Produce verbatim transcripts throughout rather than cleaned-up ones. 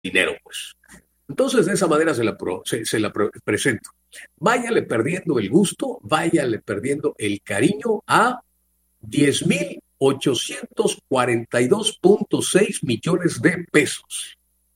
dinero, pues. Entonces, de esa manera se la, pro, se, se la pro, presento. Váyale perdiendo el gusto, váyale perdiendo el cariño a diez mil ochocientos cuarenta y dos punto seis millones de pesos.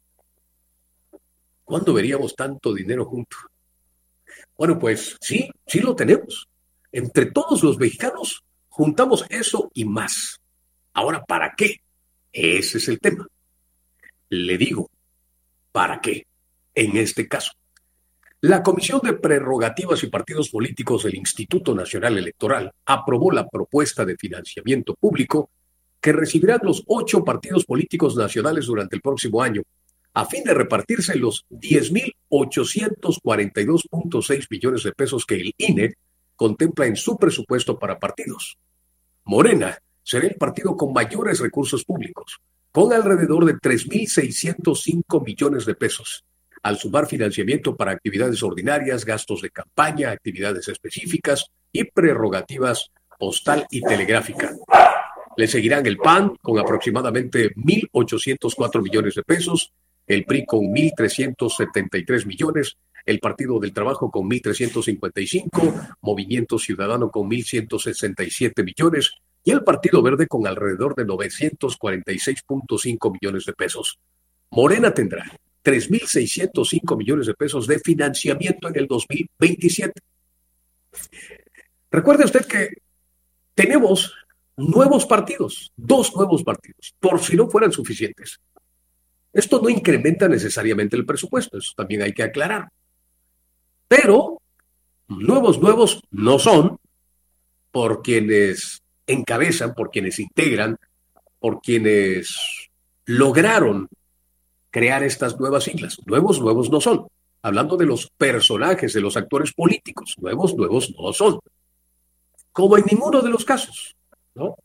¿Cuándo veríamos tanto dinero junto? Bueno, pues sí, sí lo tenemos. Entre todos los mexicanos juntamos eso y más. Ahora, ¿para qué? Ese es el tema. Le digo, ¿para qué? En este caso, la Comisión de Prerrogativas y Partidos Políticos del Instituto Nacional Electoral aprobó la propuesta de financiamiento público que recibirán los ocho partidos políticos nacionales durante el próximo año, a fin de repartirse los diez mil ochocientos cuarenta y dos punto seis millones de pesos que el I N E contempla en su presupuesto para partidos. Morena será el partido con mayores recursos públicos, con alrededor de tres mil seiscientos cinco millones de pesos, al sumar financiamiento para actividades ordinarias, gastos de campaña, actividades específicas y prerrogativas postal y telegráfica. Le seguirán el P A N con aproximadamente mil ochocientos cuatro millones de pesos, el P R I con mil trescientos setenta y tres millones, el Partido del Trabajo con mil trescientos cincuenta y cinco, Movimiento Ciudadano con mil ciento sesenta y siete millones y el Partido Verde con alrededor de novecientos cuarenta y seis punto cinco millones de pesos. Morena tendrá tres mil seiscientos cinco millones de pesos de financiamiento en el dos mil veintisiete. Recuerde usted que tenemos nuevos partidos, dos nuevos partidos, por si no fueran suficientes. Esto no incrementa necesariamente el presupuesto, eso también hay que aclarar. Pero nuevos, nuevos no son por quienes encabezan, por quienes integran, por quienes lograron crear estas nuevas siglas. Nuevos, nuevos no son. Hablando de los personajes, de los actores políticos, nuevos, nuevos no son. Como en ninguno de los casos, ¿no?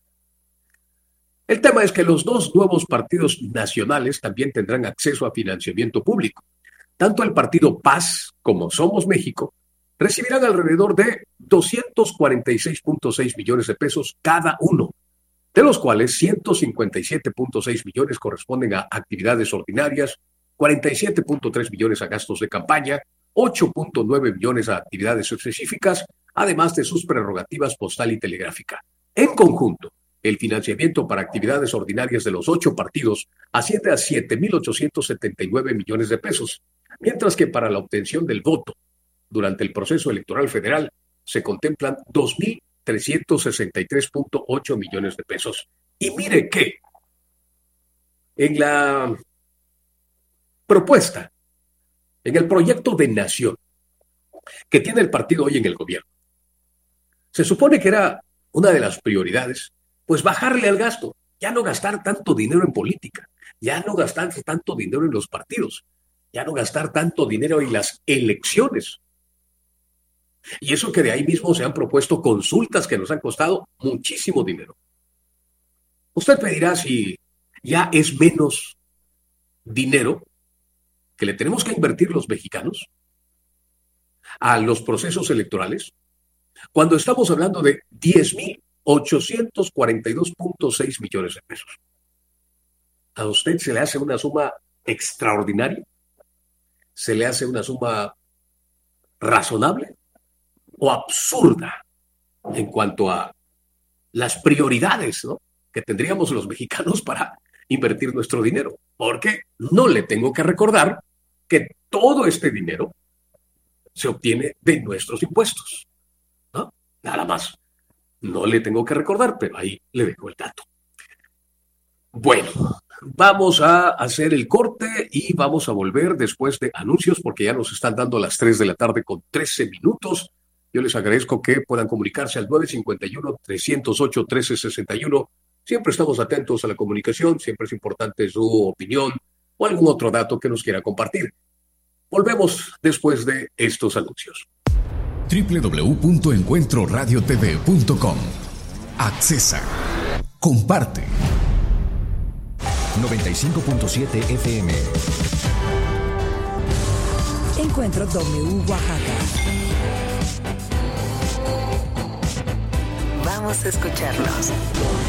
El tema es que los dos nuevos partidos nacionales también tendrán acceso a financiamiento público. Tanto el partido Paz como Somos México recibirán alrededor de doscientos cuarenta y seis punto seis millones de pesos cada uno, de los cuales ciento cincuenta y siete punto seis millones corresponden a actividades ordinarias, cuarenta y siete punto tres millones a gastos de campaña, ocho punto nueve millones a actividades específicas, además de sus prerrogativas postal y telegráfica. En conjunto, el financiamiento para actividades ordinarias de los ocho partidos asciende a siete mil ochocientos setenta y nueve millones de pesos, mientras que para la obtención del voto durante el proceso electoral federal se contemplan dos mil trescientos sesenta y tres punto ocho millones de pesos. Y mire que en la propuesta, en el proyecto de nación que tiene el partido hoy en el gobierno, se supone que era una de las prioridades, pues bajarle al gasto, ya no gastar tanto dinero en política, ya no gastar tanto dinero en los partidos, ya no gastar tanto dinero en las elecciones. Y eso que de ahí mismo se han propuesto consultas que nos han costado muchísimo dinero. Usted me dirá si ya es menos dinero que le tenemos que invertir los mexicanos a los procesos electorales, cuando estamos hablando de diez mil ochocientos cuarenta y dos punto seis millones de pesos. ¿A usted se le hace una suma extraordinaria? ¿Se le hace una suma razonable o absurda en cuanto a las prioridades, ¿no?, que tendríamos los mexicanos para invertir nuestro dinero? Porque no le tengo que recordar que todo este dinero se obtiene de nuestros impuestos, ¿no? Nada más. No le tengo que recordar, pero ahí le dejo el dato. Bueno, vamos a hacer el corte y vamos a volver después de anuncios, porque ya nos están dando las tres de la tarde con trece minutos. Yo les agradezco que puedan comunicarse al nueve cinco uno, tres cero ocho, uno tres seis uno. Siempre estamos atentos a la comunicación, siempre es importante su opinión o algún otro dato que nos quiera compartir. Volvemos después de estos anuncios. doble u doble u doble u punto encuentro radio t v punto com. Accesa. Comparte. noventa y cinco punto siete F M. Encuentro W Oaxaca. Vamos a escucharlos.